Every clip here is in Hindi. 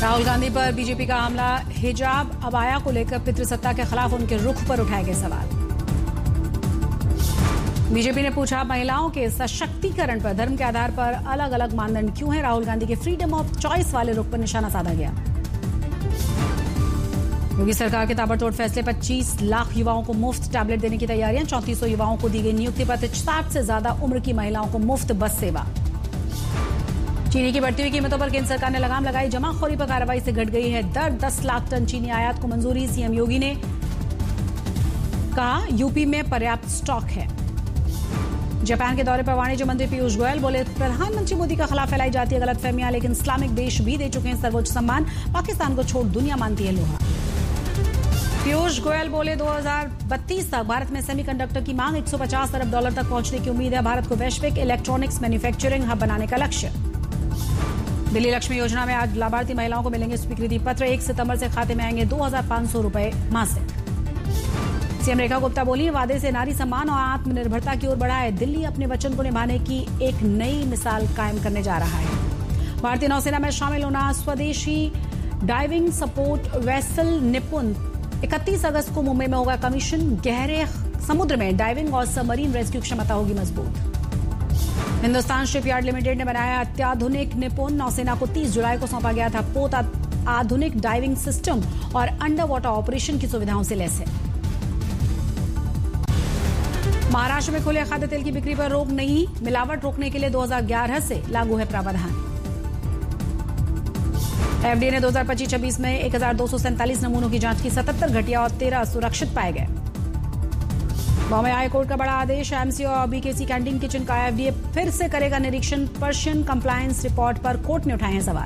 राहुल गांधी पर बीजेपी का हमला, हिजाब अबाया को लेकर पितृसत्ता के खिलाफ उनके रुख पर उठाए गए सवाल। बीजेपी ने पूछा, महिलाओं के सशक्तिकरण पर धर्म के आधार पर अलग अलग मानदंड क्यों है? राहुल गांधी के फ्रीडम ऑफ चॉइस वाले रुख पर निशाना साधा गया। योगी सरकार के ताबड़तोड़ फैसले, 25 लाख युवाओं को मुफ्त टैबलेट देने की तैयारियां, 3400 युवाओं को दी गई नियुक्ति पत्र, 60 से ज्यादा उम्र की महिलाओं को मुफ्त बस सेवा। चीनी की बढ़ती हुई कीमतों पर केंद्र सरकार ने लगाम लगाई, जमाखोरी पर कार्रवाई से घट गई है दर। 10 लाख टन चीनी आयात को मंजूरी, सीएम योगी ने कहा यूपी में पर्याप्त स्टॉक है। जापान के दौरे पर वाणिज्य मंत्री पीयूष गोयल बोले, प्रधानमंत्री मोदी के खिलाफ फैलाई जाती है गलतफहमियां, लेकिन इस्लामिक देश भी दे चुके हैं सर्वोच्च सम्मान, पाकिस्तान को छोड़ दुनिया मानती है लोहा। पीयूष गोयल बोले, 2032 तक भारत में सेमीकंडक्टर की मांग $150 अरब तक पहुंचने की उम्मीद है। भारत को वैश्विक इलेक्ट्रॉनिक्स मैन्युफैक्चरिंग हब बनाने का लक्ष्य। दिल्ली लक्ष्मी योजना में आज लाभार्थी महिलाओं को मिलेंगे स्वीकृति पत्र, 1 सितंबर से खाते में आएंगे 2500 रुपए मासिक। सीएम रेखा गुप्ता बोली, वादे से नारी सम्मान और आत्मनिर्भरता की ओर बढ़ा है। दिल्ली अपने वचन को निभाने की एक नई मिसाल कायम करने जा रहा है। भारतीय नौसेना में शामिल होना, स्वदेशी डाइविंग सपोर्ट वेसल निपुण 31 अगस्त को मुंबई में होगा कमीशन। गहरे समुद्र में डाइविंग और सबमरीन रेस्क्यू क्षमता होगी मजबूत। हिंदुस्तान शिपयार्ड लिमिटेड ने बनाया अत्याधुनिक निपुण, नौसेना को 30 जुलाई को सौंपा गया था पोत। आधुनिक डाइविंग सिस्टम और अंडर वाटर ऑपरेशन की सुविधाओं से लैस है। महाराष्ट्र में खुले खाद्य तेल की बिक्री पर रोक नहीं, मिलावट रोकने के लिए 2011 से लागू है प्रावधान। एफडीए ने 2025-26 में 1247 नमूनों की जांच की, 77 घटिया और 13 सुरक्षित पाए गए। बॉम्बे हाई कोर्ट का बड़ा आदेश, एमसी और बीकेसी कैंटीन किचन का एफडीए फिर से करेगा निरीक्षण। पर्शियन कंप्लायंस रिपोर्ट पर कोर्ट ने उठाए हैं सवाल।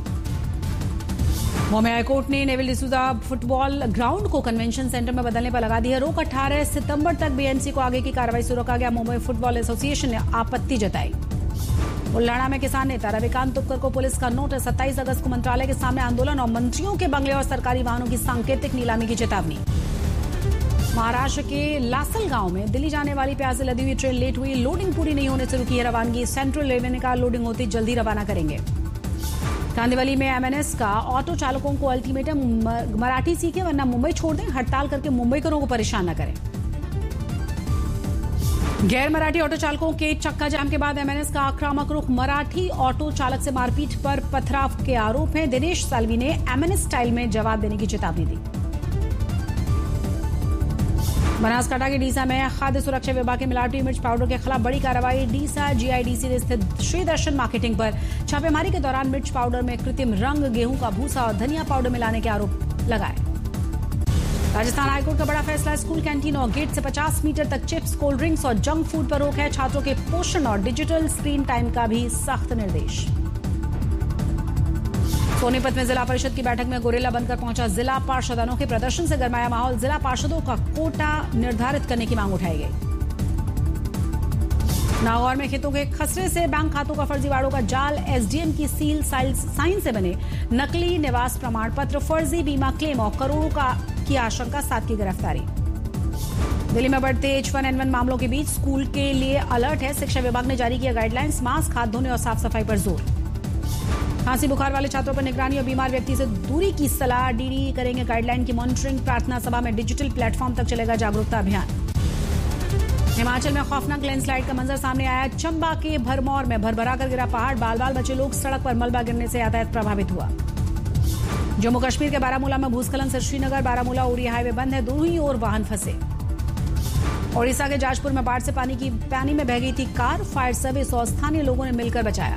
बॉम्बे हाई कोर्ट ने नेविल डिसूजा फुटबॉल ग्राउंड को कन्वेंशन सेंटर में बदलने पर लगा दी है रोक। 18 सितंबर तक बीएमसी को आगे की कार्रवाई से रोका गया। मुंबई फुटबॉल एसोसिएशन ने आपत्ति जताई। बुल्लहड़ा में किसान नेता रविकांत तुपकर को पुलिस का नोटिस, 27 अगस्त को मंत्रालय के सामने आंदोलन और मंत्रियों के बंगले और सरकारी वाहनों की सांकेतिक नीलामी की चेतावनी। महाराष्ट्र के लासल गांव में दिल्ली जाने वाली प्याज से लदी हुई ट्रेन लेट हुई, लोडिंग पूरी नहीं होने से रुकी है रवानगी। सेंट्रल रेलवे ने कहा लोडिंग होती जल्दी रवाना करेंगे। कांदिवली में एमएनएस का ऑटो चालकों को अल्टीमेटम, मराठी सीखें वरना मुंबई छोड़ दें, हड़ताल करके मुंबईकरों को परेशान न करें। गैर मराठी ऑटो चालकों के चक्का जाम के बाद एमएनएस का आक्रामक रुख, मराठी ऑटो चालक से मारपीट पर पथराव के आरोप हैं। दिनेश साल्वी ने एमएनएस स्टाइल में जवाब देने की चेतावनी दी। बनासकांठा के डीसा में खाद्य सुरक्षा विभाग के मिलावटी मिर्च पाउडर के खिलाफ बड़ी कार्रवाई। डीसा जीआईडीसी ने स्थित श्री दर्शन मार्केटिंग पर छापेमारी के दौरान मिर्च पाउडर में कृत्रिम रंग, गेहूं का भूसा और धनिया पाउडर मिलाने के आरोप लगाए। राजस्थान हाईकोर्ट का बड़ा फैसला, स्कूल कैंटीन और गेट से 50 मीटर तक चिप्स, कोल्ड ड्रिंक्स और जंक फूड पर रोक है। छात्रों के पोषण और डिजिटल स्क्रीन टाइम का भी सख्त निर्देश। सोनीपत में जिला परिषद की बैठक में गोरेला बनकर पहुंचा जिला पार्षदों के प्रदर्शन से गरमाया माहौल। जिला पार्षदों का कोटा निर्धारित करने की मांग उठाई गई। नागौर में खेतों के खसरे से बैंक खातों का फर्जीवाड़ों का जाल, एसडीएम की सील साइन से बने नकली निवास प्रमाण पत्र, फर्जी बीमा क्लेम और करोड़ों की आशंका, 7 की गिरफ्तारी। दिल्ली में बढ़ते H1N1 मामलों के बीच स्कूल के लिए अलर्ट है। शिक्षा विभाग ने जारी किया गाइडलाइंस, मास्क, हाथ धोने और साफ सफाई पर जोर। खांसी बुखार वाले छात्रों पर निगरानी और बीमार व्यक्ति से दूरी की सलाह, डीडी करेंगे गाइडलाइन की मॉनिटरिंग। प्रार्थना सभा में डिजिटल प्लेटफॉर्म तक चलेगा जागरूकता अभियान। हिमाचल में खौफनाक लैंडस्लाइड का मंजर सामने आया। चंबा के भरमौर में भरभरा कर गिरा पहाड़, बाल बाल बचे लोग, सड़क पर मलबा गिरने से यातायात प्रभावित हुआ। जम्मू कश्मीर के बारामूला में भूस्खलन से श्रीनगर बारामूला उरी हाईवे बंद है, दोनों ही ओर वाहन फंसे। ओडिशा के जाजपुर में बाढ़ से पानी में बह गई थी कार, फायर सर्विस और स्थानीय लोगों ने मिलकर बचाया।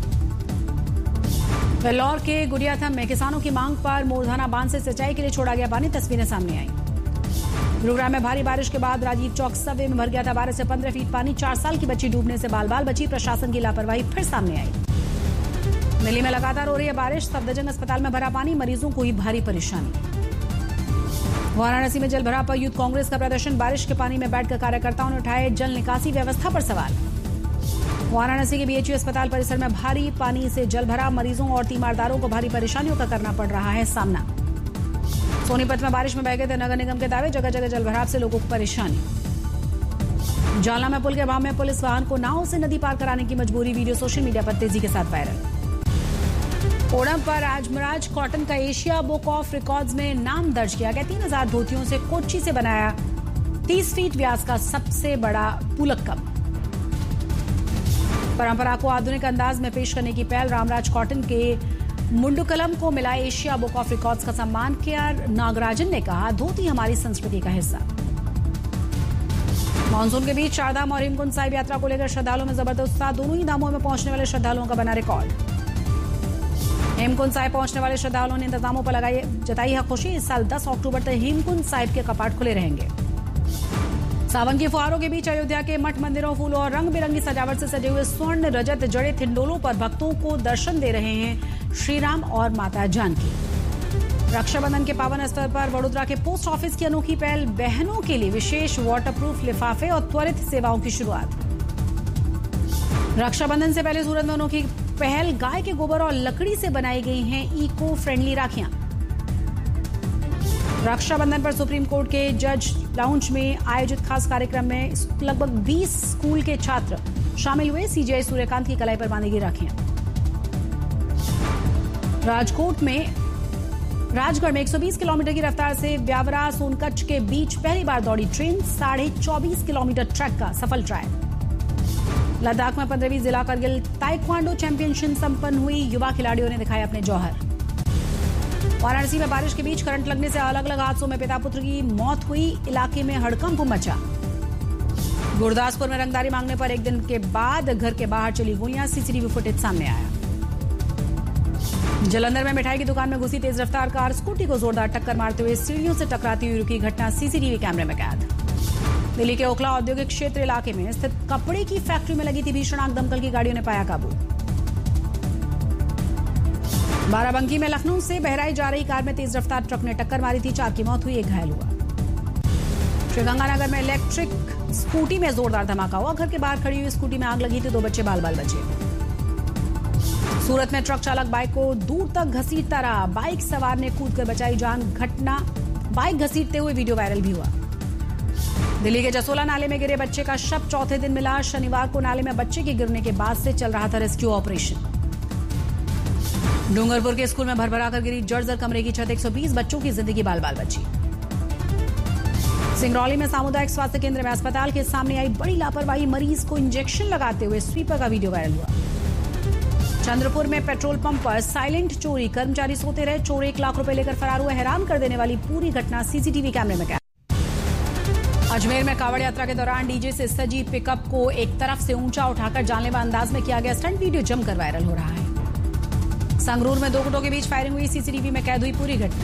वेल्लौर के गुड़ियाथम में किसानों की मांग पर मोरधाना बांध से सिंचाई के लिए छोड़ा गया पानी, तस्वीरें सामने आई। गुरुग्राम में भारी बारिश के बाद राजीव चौक सबवे में भर गया था 12 से 15 फीट पानी, 4 साल की बच्ची डूबने से बाल बाल बची, प्रशासन की लापरवाही फिर सामने आई। दिल्ली में लगातार हो रही है बारिश, सफदरजंग अस्पताल में भरा पानी, मरीजों को हुई भारी परेशानी। वाराणसी में जल भराव पर यूथ कांग्रेस का प्रदर्शन, बारिश के पानी में बैठकर कार्यकर्ताओं ने उठाए जल निकासी व्यवस्था पर सवाल। वाराणसी के बीएचयू अस्पताल परिसर में भारी पानी से जल भरा, मरीजों और तीमारदारों को भारी परेशानियों का करना पड़ रहा है सामना। सोनीपत में बारिश में बह गए थे नगर निगम के दावे, जगह जगह जल भराव से लोगों को परेशानी। जालना में पुल के अभाव में पुलिस वाहन को नाव से नदी पार कराने की मजबूरी, वीडियो सोशल मीडिया पर तेजी के साथ वायरल। ओणम पर राजमराज कॉटन का एशिया बुक ऑफ रिकॉर्ड्स में नाम दर्ज किया गया। 3000 धोतियों से कोच्चि से बनाया 30 फीट व्यास का सबसे बड़ा पुलक्कम। परंपरा को आधुनिक अंदाज में पेश करने की पहल, रामराज कॉटन के मुंडुकलम को मिला एशिया बुक ऑफ रिकॉर्ड्स का सम्मान। के.आर. नागराजन ने कहा, धोती हमारी संस्कृति का हिस्सा। मानसून के बीच चारधाम और हेमकुंड साहिब यात्रा को लेकर श्रद्धालुओं में जबरदस्त उत्साह। दोनों ही धामों में पहुंचने वाले श्रद्धालुओं का बना रिकॉर्ड। हेमकुंड साहिब पहुंचने वाले श्रद्धालुओं ने इंतजामों पर जताई है खुशी। इस साल 10 अक्टूबर तक हेमकुंड साहिब के कपाट खुले रहेंगे। सावन की फुहारों के बीच अयोध्या के मठ मंदिरों, फूलों और रंग बिरंगी सजावट से सजे हुए स्वर्ण रजत जड़े हिंडोलों पर भक्तों को दर्शन दे रहे हैं श्री राम और माता जानकी। रक्षाबंधन के पावन अवसर पर वडोदरा के पोस्ट ऑफिस की अनोखी पहल, बहनों के लिए विशेष वाटरप्रूफ लिफाफे और त्वरित सेवाओं की शुरुआत। रक्षाबंधन से पहले सूरत में अनोखी पहल, गाय के गोबर और लकड़ी से बनाई गई हैं इको फ्रेंडली राखियां। रक्षाबंधन पर सुप्रीम कोर्ट के जज लाउंज में आयोजित खास कार्यक्रम में लगभग 20 स्कूल के छात्र शामिल हुए। सीजीआई सूर्यकांत की कलाई पर बांधी गई राखियां। राजगढ़ में 120 किलोमीटर की रफ्तार से ब्यावरा सोनकच्छ के बीच पहली बार दौड़ी ट्रेन। 24.5 किलोमीटर ट्रैक का सफल ट्रायल। लद्दाख में 15वीं जिला करगिल ताइक्वांडो चैंपियनशिप संपन्न हुई। युवा खिलाड़ियों ने दिखाए अपने जौहर। वाराणसी में बारिश के बीच करंट लगने से अलग अलग हादसों में पिता पुत्र की मौत हुई। इलाके में हड़कंप मचा। गुरदासपुर में रंगदारी मांगने पर एक दिन के बाद घर के बाहर चली गोलियां। सीसीटीवी फुटेज सामने आया। जलंधर में मिठाई की दुकान में घुसी तेज रफ्तार कार, स्कूटी को जोरदार टक्कर मारते हुए सीढ़ियों से टकराती हुई रुकी घटना सीसीटीवी कैमरे में कैद। दिल्ली के ओखला औद्योगिक क्षेत्र इलाके में स्थित कपड़े की फैक्ट्री में लगी थी भीषण आग, दमकल की गाड़ियों ने पाया काबू। बाराबंकी में लखनऊ से बहराइच जा रही कार में तेज रफ्तार ट्रक ने टक्कर मारी थी। 4 की मौत हुई, 1 घायल हुआ। श्रीगंगानगर में इलेक्ट्रिक स्कूटी में जोरदार धमाका हुआ। घर के बाहर खड़ी हुई स्कूटी में आग लगी थी, 2 बच्चे बाल बाल बचे। सूरत में ट्रक चालक बाइक को दूर तक घसीटता रहा, बाइक सवार ने कूदकर बचाई जान। घटना बाइक घसीटते हुए वीडियो वायरल भी हुआ। दिल्ली के जसोला नाले में गिरे बच्चे का शव चौथे दिन मिला। शनिवार को नाले में बच्चे के गिरने के बाद से चल रहा था रेस्क्यू ऑपरेशन। डूंगरपुर के स्कूल में भरभरा कर गिरी जर्जर कमरे की छत। 120 बच्चों की जिंदगी बाल बाल बची। सिंगरौली में सामुदायिक स्वास्थ्य केंद्र में अस्पताल के सामने आई बड़ी लापरवाही, मरीज को इंजेक्शन लगाते हुए स्वीपर का वीडियो वायरल हुआ। चंद्रपुर में पेट्रोल पंप पर साइलेंट चोरी, कर्मचारी सोते रहे, चोर 1 लाख रुपए लेकर फरार हुआ। हैरान कर देने वाली पूरी घटना सीसीटीवी कैमरे में कैद। अजमेर में कावड़ यात्रा के दौरान डीजे से सजी पिकअप को एक तरफ से ऊंचा उठाकर जानलेवा अंदाज में किया गया स्टंट, वीडियो जमकर वायरल हो रहा है। संगरूर में 2 गुटों के बीच फायरिंग हुई, सीसीटीवी में कैद हुई पूरी घटना।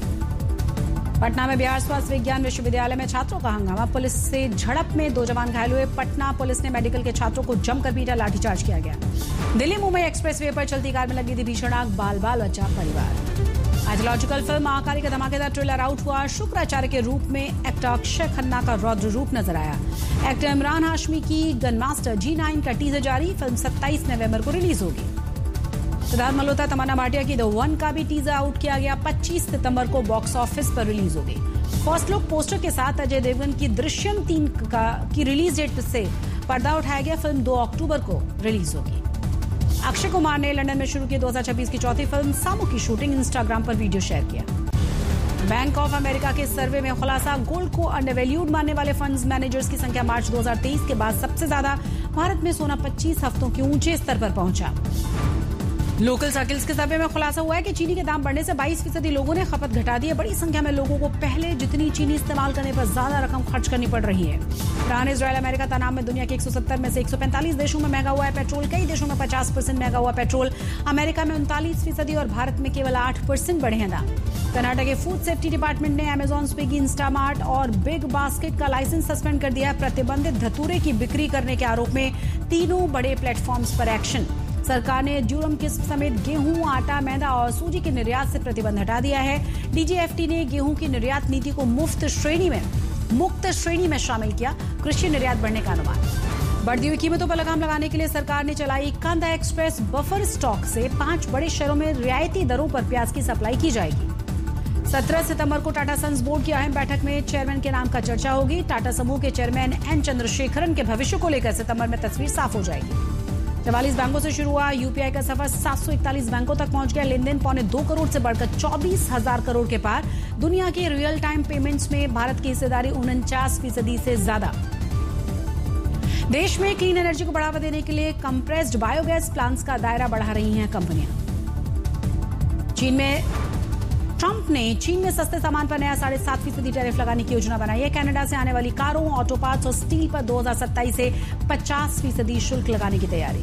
पटना में बिहार स्वास्थ्य विज्ञान विश्वविद्यालय में छात्रों का हंगामा, पुलिस से झड़प में 2 जवान घायल हुए। पटना पुलिस ने मेडिकल के छात्रों को जमकर पीटा, लाठीचार्ज किया गया। दिल्ली मुंबई एक्सप्रेसवे पर चलती कार में लगी थी भीषण आग, बाल बाल बचा परिवार। आइडियोलॉजिकल फिल्म महाकाली का धमाकेदार ट्रेलर आउट हुआ। शुक्राचार्य के रूप में एक्टर अक्षय खन्ना का रौद्र रूप नजर आया। एक्टर इमरान हाशमी की गनमास्टर G9 का टीजर जारी। फिल्म 27 नवंबर को रिलीज होगी। सिद्धार्थ मल्होत्रा, तमन्ना भाटिया की द वन का भी टीजर आउट किया गया। 25 सितंबर को बॉक्स ऑफिस पर रिलीज होगी। फर्स्ट लुक पोस्टर के साथ अजय देवगन की दृश्यम 3 की रिलीज डेट से पर्दा उठाया गया। फिल्म 2 अक्टूबर को रिलीज होगी। अक्षय कुमार ने लंदन में शुरू की 2026 की चौथी फिल्म सामो की शूटिंग इंस्टाग्राम पर वीडियो शेयर किया। बैंक ऑफ अमेरिका के सर्वे में खुलासा, गोल्ड को अंडरवैल्यूड मानने वाले फंड्स मैनेजर्स की संख्या मार्च 2023 के बाद सबसे ज्यादा। भारत में सोना 25 हफ्तों के ऊंचे स्तर पर पहुंचा। लोकल सर्किल्स के सर्वे में खुलासा हुआ है कि चीनी के दाम बढ़ने से 22% लोगों ने खपत घटा दी है। बड़ी संख्या में लोगों को पहले जितनी चीनी इस्तेमाल करने पर ज्यादा रकम खर्च करनी पड़ रही है। ईरान, इजरायल, अमेरिका तनाव में दुनिया के 170 में से 145 देशों में महंगा हुआ है पेट्रोल। कई देशों में 50% महंगा हुआ पेट्रोल। अमेरिका में 39% और भारत में केवल 8% बढ़े हैं दाम। कर्नाटक के फूड सेफ्टी डिपार्टमेंट ने अमेजॉन, स्विगी, इंस्टामार्ट और बिग बास्केट का लाइसेंस सस्पेंड कर दिया है। प्रतिबंधित धतूरे की बिक्री करने के आरोप में तीनों बड़े प्लेटफॉर्म्स पर एक्शन। सरकार ने ड्यूरम किस्म समेत गेहूं, आटा, मैदा और सूजी के निर्यात से प्रतिबंध हटा दिया है। डीजीएफटी ने गेहूं की निर्यात नीति को मुक्त श्रेणी में शामिल किया। कृषि निर्यात बढ़ने का अनुमान। बढ़ती हुई कीमतों पर लगाम लगाने के लिए सरकार ने चलाई कांदा एक्सप्रेस। बफर स्टॉक से 5 बड़े शहरों में रियायती दरों पर प्याज की सप्लाई की जाएगी। 17 सितंबर को टाटा सन्स बोर्ड की अहम बैठक में चेयरमैन के नाम का चर्चा होगी। टाटा समूह के चेयरमैन एन चंद्रशेखरन के भविष्य को लेकर सितंबर में तस्वीर साफ हो जाएगी। 44 बैंकों से शुरू हुआ यूपीआई का सफर 741 बैंकों तक पहुंच गया। लेन देन 2.25 करोड़ से बढ़कर 24,000 करोड़ के पार। दुनिया के रियल टाइम पेमेंट्स में भारत की हिस्सेदारी 49% से ज्यादा। देश में क्लीन एनर्जी को बढ़ावा देने के लिए कंप्रेस्ड बायोगैस प्लांट्स का दायरा बढ़ा रही हैं कंपनियां। ट्रंप ने चीन में सस्ते सामान पर नया 7.5% टैरिफ लगाने की योजना बनाई है। कनाडा से आने वाली कारों, ऑटो पार्ट्स और स्टील पर 2027 से 50% शुल्क लगाने की तैयारी।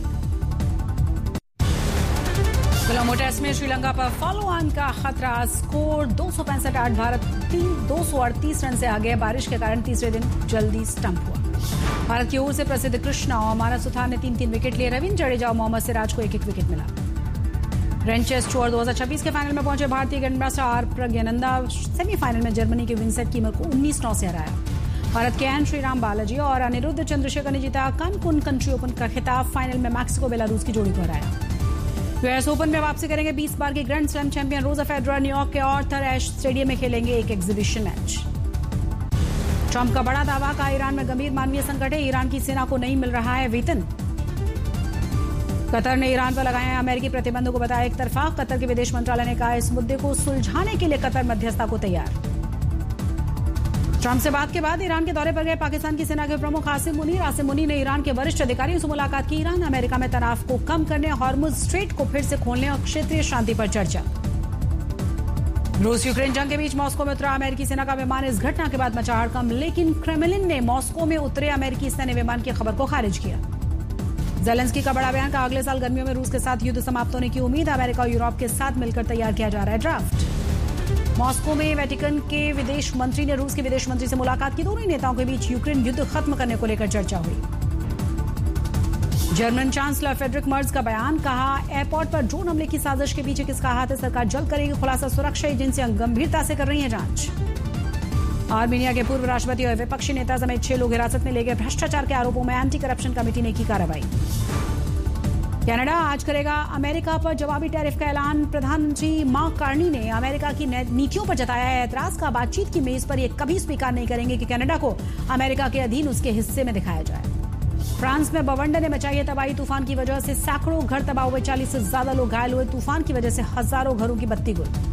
कोलंबो टेस्ट में श्रीलंका पर फॉलो ऑन का खतरा। स्कोर 265। भारत 238 रन से आगे। बारिश के कारण तीसरे दिन जल्दी स्टंप हुआ। भारत की ओर से प्रसिद्ध कृष्णा और मानव सुथार ने 3-3 विकेट लिए। रविंद्र जडेजा और मोहम्मद सिराज को 1-1 विकेट मिला। ग्रैंड चेस टूर 2026 के फाइनल में पहुंचे भारतीय ग्रैंडमास्टर प्रज्ञानंदा। सेमीफाइनल में जर्मनी के विंसेंट कीमर को 19-9 से हराया। भारत के एन श्रीराम बालाजी और अनिरुद्ध चंद्रशेखर ने जीता कानकुन कंट्री ओपन का खिताब। फाइनल में मैक्सिको बेलारूस की जोड़ी को हराया। यूएस ओपन में वापसी करेंगे 20 बार के grand slam champion Roger Federer. New York के आर्थर एश स्टेडियम में खेलेंगे एक एग्जीबिशन मैच। ट्रंप का बड़ा दावा, कहा ईरान में गंभीर मानवीय संकट है। ईरान की सेना को नहीं मिल रहा है वेतन। कतर ने ईरान पर लगाए अमेरिकी प्रतिबंधों को बताया एक तरफा। कतर के विदेश मंत्रालय ने कहा इस मुद्दे को सुलझाने के लिए कतर मध्यस्थता को तैयार। ट्रंप से बात के बाद ईरान के दौरे पर गए पाकिस्तान की सेना के प्रमुख आसिम मुनीर। आसिम मुनीर ने ईरान के वरिष्ठ अधिकारियों से मुलाकात की। ईरान अमेरिका में तनाव को कम करने, हॉर्मुज स्ट्रेट को फिर से खोलने और क्षेत्रीय शांति पर चर्चा। रूस यूक्रेन जंग के बीच मॉस्को में उतरा अमेरिकी सेना का विमान। इस घटना के बाद मचा हड़कंप, लेकिन क्रेमलिन ने मॉस्को में उतरे अमेरिकी सैन्य विमान की खबर को खारिज किया। ज़ेलेंस्की का बड़ा बयान, कहा अगले साल गर्मियों में रूस के साथ युद्ध समाप्त होने की उम्मीद। अमेरिका और यूरोप के साथ मिलकर तैयार किया जा रहा है ड्राफ्ट। मॉस्को में वेटिकन के विदेश मंत्री ने रूस के विदेश मंत्री से मुलाकात की। दोनों नेताओं के बीच यूक्रेन युद्ध खत्म करने को लेकर चर्चा हुई। जर्मन चांसलर फ्रेडरिक मर्ज का बयान, कहा एयरपोर्ट पर ड्रोन हमले की साजिश के पीछे किसका हाथ है सरकार जल्द करेगी खुलासा। सुरक्षा एजेंसियां गंभीरता से कर रही हैं जांच। आर्मीनिया के पूर्व राष्ट्रपति और विपक्षी नेता समेत 6 लोग हिरासत में ले गए। भ्रष्टाचार के आरोपों में एंटी करप्शन कमेटी ने की कार्रवाई। कनाडा आज करेगा अमेरिका पर जवाबी टैरिफ का ऐलान। प्रधानमंत्री मार्क कार्नी ने अमेरिका की नीतियों पर जताया है एतराज का। बातचीत की मेज पर यह कभी स्वीकार नहीं करेंगे कि कनाडा को अमेरिका के अधीन उसके हिस्से में दिखाया जाए। फ्रांस में बवंडर ने मचाई है तबाही। तूफान की वजह से सैकड़ों घर तबाह हुए, 40 से ज्यादा लोग घायल हुए। तूफान की वजह से हजारों घरों की बत्ती गुल।